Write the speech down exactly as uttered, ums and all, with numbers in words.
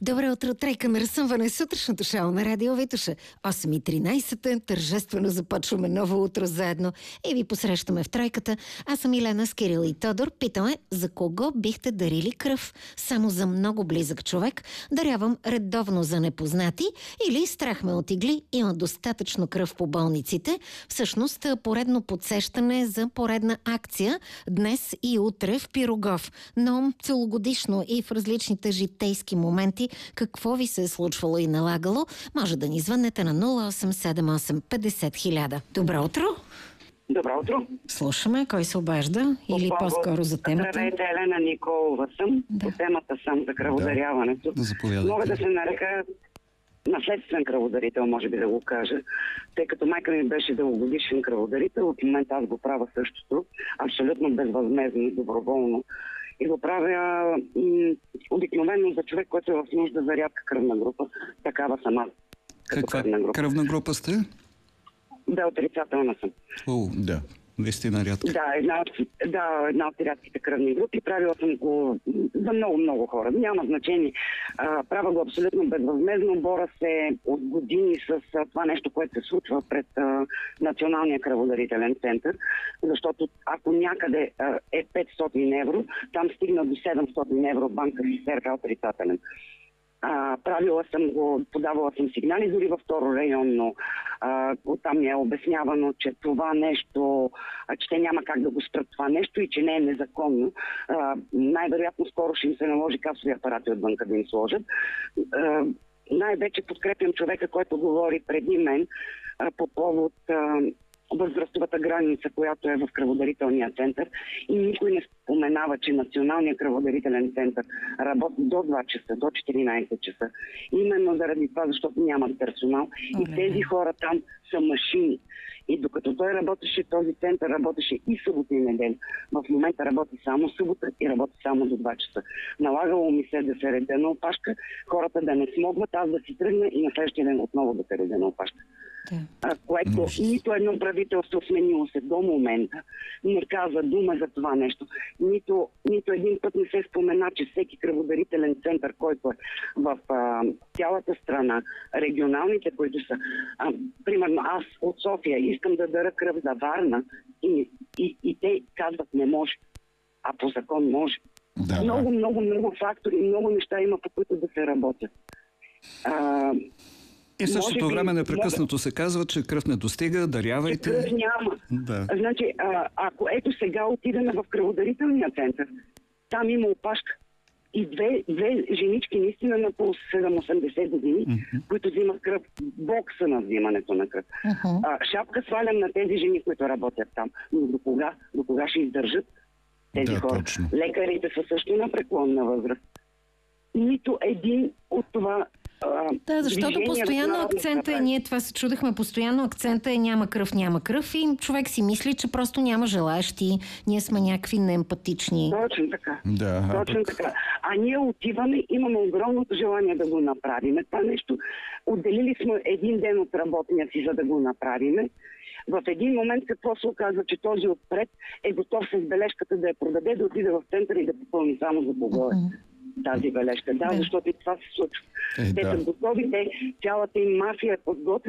Добро утро, тройка на разсъмване, сутрешното шоу на Радио Витоша. осем и тринайсет, тържествено започваме ново утро заедно и ви посрещаме в тройката. Аз съм Илена с Кирил и Тодор. Питаме, за кого бихте дарили кръв? Само за много близък човек? Дарявам редовно за непознати? Или страх ме от игли? Има достатъчно кръв по болниците? Всъщност, поредно подсещане за поредна акция днес и утре в Пирогов. Но целогодишно и в различните житейски моменти, какво ви се е случвало и налагало, може да ни звъннете на нула осем седем осем петдесет хиляда. Добро утро! Добро утро! Слушаме, кой се обажда? Или По по-скоро за темата? Здравейте, Елена Николова съм. Да. По темата съм за кръводаряването. Да, мога да се нарека наследствен кръводарител, може би да го кажа, тъй като майка ми беше дългогодишен кръводарител. В момента аз го правя същото, абсолютно безвъзмездно и доброволно. И го правя м- обикновено за човек, който е в нужда за рядка кръвна група. Такава сама. Каква кръвна група? кръвна група сте? Да, отрицателна съм. О, да. Наистина рядка. Да, една, да, една от рядките кръвни групи. Правила съм го за много-много хора. Няма значение. А, правя го абсолютно безвъзмездно. Боря се от години с а, това нещо, което се случва пред а, Националния кръводарителен център. Защото ако някъде а, е петстотин евро, там стигна до седемстотин евро банка си серка отрицателен. А, правила съм го, подавала съм сигнали дори във второ районно. А, оттам ми е обяснявано, че това нещо, а, че те няма как да го спрат това нещо и че не е незаконно. А, най-вероятно скоро ще им се наложи капсови апарати отвънка да им сложат. А, най-вече подкрепям човека, който говори преди мен а, по повод а, възрастовата граница, която е в кръводарителния център, и никой не споменава, че Националният кръводарителен център работи до два часа, до четиринайсет часа. Именно заради това, защото нямат персонал. И тези хора там са машини. И докато той работеше, този център работеше и събота и неделя. В момента работи само събота и работи само до два часа. Налагало ми се да се реда на опашка, хората да не смогват, аз да си тръгна и на следващия ден отново да се реда на опашка. Да. А, което нито едно правителство сменило се до момента не каза дума за това нещо. Нито, нито един път не се спомена, че всеки кръводарителен център, който е в а, цялата страна, регионалните, които са, а, примерно аз от София искам да дара кръв за Варна и, и, и те казват не може, а по закон може. Да, много, много, много фактори, много неща има, по които да се работят. А, И в същото би, време непрекъснато може... се казва, че кръв не достига, дарявайте. Кръв няма. Да. Значи, а, ако ето сега отидем в кръводарителния център, там има опашка. И две, две женички наистина на по седем-осемдесет години, uh-huh. които взимат кръв. Бокса на взимането на кръв. Uh-huh. А, шапка свалям на тези жени, които работят там. Но до кога, до кога ще издържат тези да, хора? Точно. Лекарите са също на преклонна възраст. Нито един от това. Да, защото постоянно акцента е, ние това се чудехме, постоянно акцента е няма кръв, няма кръв и човек си мисли, че просто няма желаещи, ние сме някакви неемпатични. Точно така. Да, Точно пък... така. А ние отиваме, имаме огромното желание да го направим. Това нещо, отделили сме един ден от работния си, за да го направим. В един момент какво се оказва, че този отпред е готов с бележката да я продаде, да отиде в центъра и да попълни само за Богоя. Uh-huh. Тази бележка. Да, да, защото и това се случва. Е, те да. са готови, те, цялата им мафия е подготвена.